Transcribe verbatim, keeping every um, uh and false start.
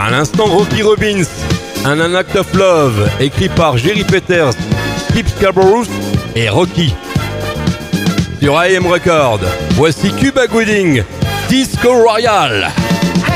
À l'instant, Rocky Robbins, un An Act of Love, écrit par Jerry Peters, Steve Scarborough et Rocky. Sur A M Record, voici Cuba Gooding, Disco Royale.